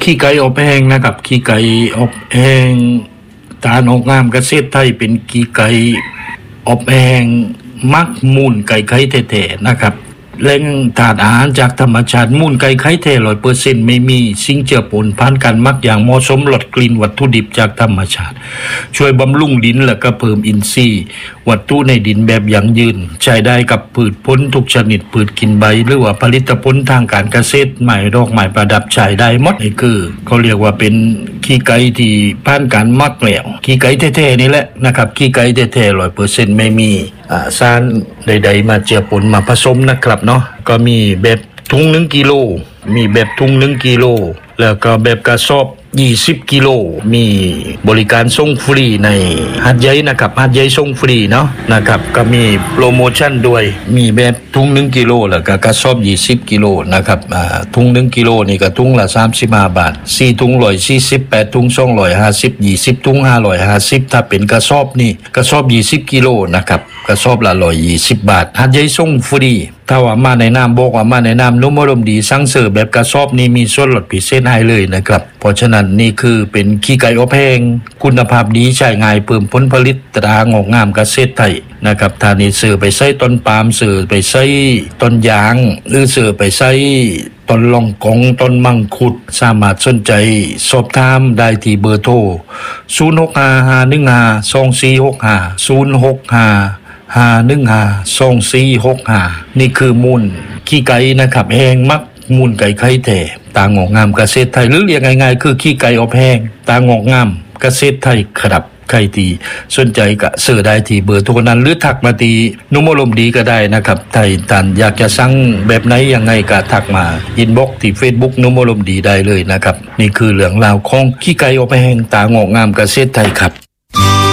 ขี้ไก่อบแห้งนะครับขี้ไก่อบแห้งตาออกงามเกษตรไทยเป็นขี้ไก่อบแห้งมักมูลไก่ไข่แท้ๆนะครับแหล่งธาตุอาหารจากธรรมชาติมูลไก่ไข่แท้ 100% ไม่มีสิ่งเจือปนผ่านการหมักอย่างเหมาะสมลดกลิ่นวัตถุดิบจากธรรมชาติช่วยบำรุงดินและก็เพิ่มอินทรีย์วัตถุในดินแบบยั่งยืนใช้ได้กับพืชผลทุกชนิดพืชกินใบหรือว่าผลิตผลทางการเกษตรไม้ดอกไม้ประดับใช้ได้หมดนี่คือเขาเรียกว่าเป็นขี้ไก่ที่ผ่านการหมักแล้วขี้ไก่แท้ๆนี่แหละนะครับขี้ไก่แท้ๆ 100% ไม่มีสารใดๆมาเจือปนมาผสมนะครับเนาะก็มีแบบถุง1กิโลมีแบบถุง1กิโลแล้วก็แบบกระสอบ20กิโลมีบริการส่งฟรีในหัดใหญ่นะครับหัดใหญ่ส่งฟรีเนาะนะครับก็มีโปรโมชั่นด้วยมีแบบถุง1กิโลแล้วก็กระสอบ20กิโลนะครับถุง1กิโลนี่ก็ถุงละ35บาท4ถุง140 8ถุง250 20ถุง550ถ้าเป็นกระสอบนี่กระสอบ20กิโลนะครับกระสอบละ120บาทหัดใหญ่ส่งฟรีถ้าว่ามาในนามบอกว่ามาในนามนุ่มอารมณ์ดีสั่งเสิร์ฟแบบกระสอบนี้มีส่วนลดพิเศษให้เลยนะครับเพราะฉะนั้นนี่คือเป็นขี้ไก่อบแห้งคุณภาพดีใช้ง่ายเพิ่มผลผลิตตรางอกงามเกษตรไทยนะครับถ้านี่ซื้อไปใส่ต้นปาล์มซื้อไปใส่ต้นยางหรือซื้อไปใส่ต้นลองกองต้นมังคุดสามารถสนใจสอบถามได้ที่เบอร์โทร065512465065 นี่คือมูลขี้ไก่นะครับแห้งมักมูลไก่ไข่แท้ตางอกงามเกษตรไทยหรือเรียกง่ายๆคือขี้ไก่อบแห้งตางอกงามเกษตรไทยครับใครที่สนใจก็ซื้อได้ที่เบอร์โทรนั้นหรือทักมาที่นุ่มอารมณ์ดีก็ได้นะครับถ้าท่านอยากจะสั่งแบบไหนยังไงก็ทักมาอินบ็อกซ์ที่ Facebook นุ่มอารมณ์ดีได้เลยนะครับนี่คือเรื่องราวของขี้ไก่อบแห้งตางอกงามเกษตรไทยครับ